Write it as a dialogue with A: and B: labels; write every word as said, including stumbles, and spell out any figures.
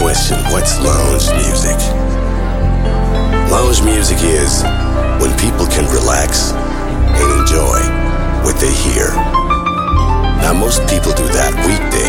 A: question, what's lounge music? Lounge music is when people can relax and enjoy what they hear. Now most people do that weekdays.